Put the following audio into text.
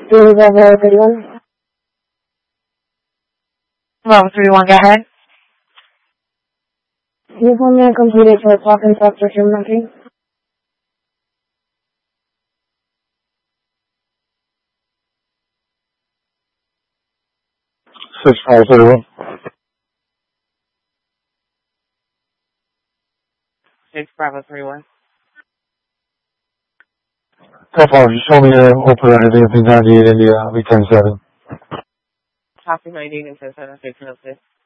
Bravo 31. Bravo 31, go ahead. You phone me a computer to a talk and talk to him, nothing. 6-5-31. 6 Bravo 31. Telephone, you show me open anything in 98 India, we 10-7. Copy 98 and 10-7, 606.